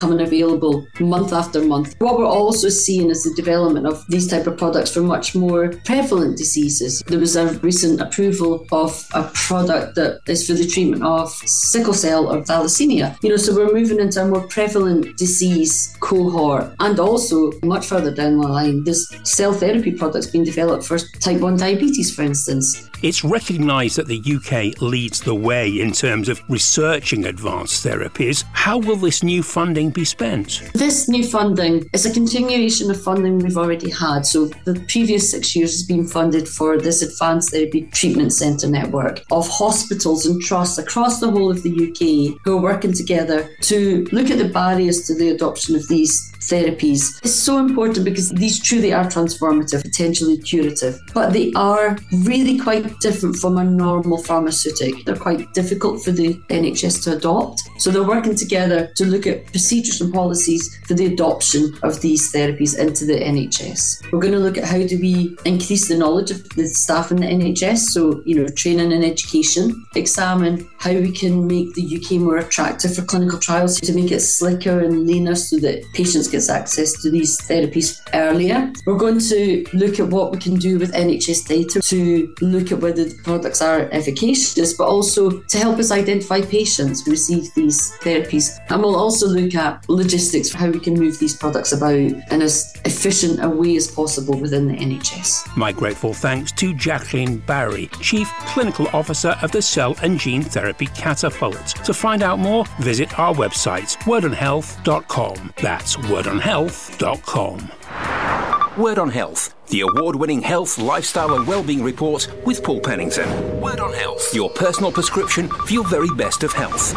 coming available month after month. What we're also seeing is the development of these type of products for much more prevalent diseases. There was a recent approval of a product that is for the treatment of sickle cell or thalassemia. So we're moving into a more prevalent disease cohort. And also, much further down the line, there's cell therapy products being developed for type 1 diabetes, for instance. It's recognised that the UK leads the way in terms of researching advanced therapies. How will this new funding be spent? This new funding is a continuation of funding we've already had. So the previous 6 years has been funded for this Advanced Therapy Treatment Centre network of hospitals and trusts across the whole of the UK who are working together to look at the barriers to the adoption of these therapies. It's so important because these truly are transformative, potentially curative, but they are really quite different from a normal pharmaceutic. They're quite difficult for the NHS to adopt. So they're working together to look at procedures and policies for the adoption of these therapies into the NHS. We're going to look at how do we increase the knowledge of the staff in the NHS, so, training and education, examine how we can make the UK more attractive for clinical trials to make it slicker and leaner so that patients get access to these therapies earlier. We're going to look at what we can do with NHS data to look at whether the products are efficacious, but also to help us identify patients who receive these therapies. And we'll also look at logistics, how we can move these products about in as efficient a way as possible within the NHS. My grateful thanks to Jacqueline Barry, Chief Clinical Officer of the Cell and Gene Therapy Catapult. To find out more, visit our website, wordonhealth.com. That's wordonhealth.com. Word on Health, the award-winning health, lifestyle and wellbeing report with Paul Pennington. Word on Health, your personal prescription for your very best of health.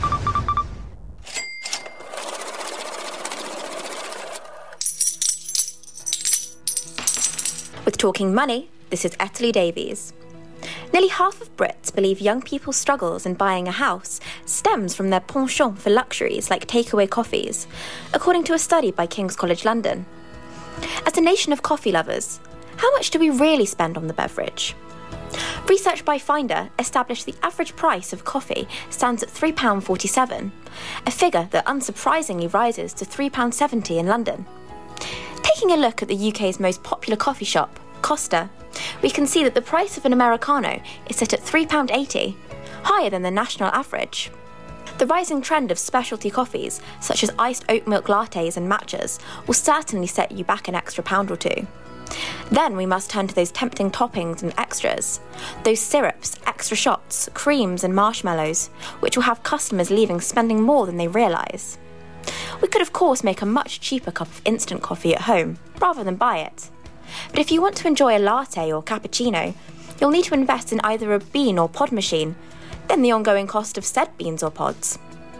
With Talking Money, this is Etterly Davies. Nearly half of Brits believe young people's struggles in buying a house stems from their penchant for luxuries like takeaway coffees, according to a study by King's College London. As a nation of coffee lovers, how much do we really spend on the beverage? Research by Finder established the average price of coffee stands at £3.47, a figure that unsurprisingly rises to £3.70 in London. Taking a look at the UK's most popular coffee shop, Costa, we can see that the price of an Americano is set at £3.80, higher than the national average. The rising trend of specialty coffees, such as iced oat milk lattes and matchas, will certainly set you back an extra pound or two. Then we must turn to those tempting toppings and extras, those syrups, extra shots, creams and marshmallows, which will have customers leaving spending more than they realise. We could of course make a much cheaper cup of instant coffee at home, rather than buy it. But if you want to enjoy a latte or cappuccino, you'll need to invest in either a bean or pod machine, then the ongoing cost of said beans or pods.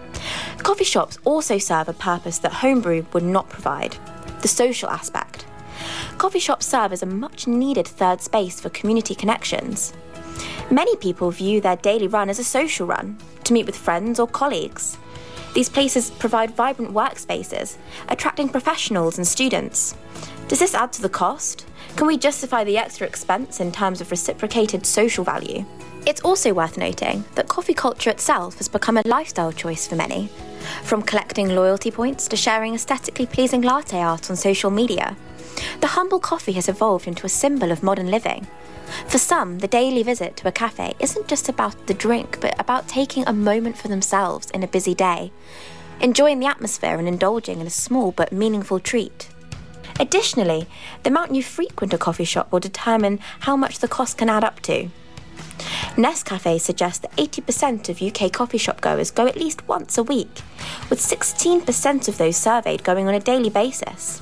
Coffee shops also serve a purpose that homebrew would not provide, the social aspect. Coffee shops serve as a much-needed third space for community connections. Many people view their daily run as a social run, to meet with friends or colleagues. These places provide vibrant workspaces, attracting professionals and students. Does this add to the cost? Can we justify the extra expense in terms of reciprocated social value? It's also worth noting that coffee culture itself has become a lifestyle choice for many, from collecting loyalty points to sharing aesthetically pleasing latte art on social media. The humble coffee has evolved into a symbol of modern living. For some, the daily visit to a cafe isn't just about the drink, but about taking a moment for themselves in a busy day, enjoying the atmosphere and indulging in a small but meaningful treat. Additionally, the amount you frequent a coffee shop will determine how much the cost can add up to. Nescafe suggests that 80% of UK coffee shop goers go at least once a week, with 16% of those surveyed going on a daily basis.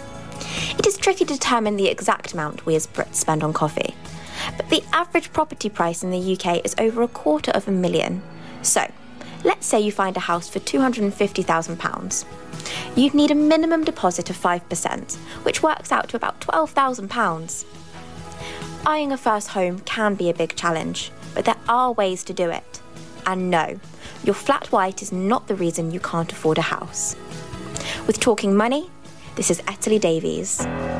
It is tricky to determine the exact amount we as Brits spend on coffee, but the average property price in the UK is over £250,000. So, let's say you find a house for £250,000. You'd need a minimum deposit of 5%, which works out to about £12,000. Eyeing a first home can be a big challenge, but there are ways to do it. And no, your flat white is not the reason you can't afford a house. With Talking Money, this is Etterly Davies.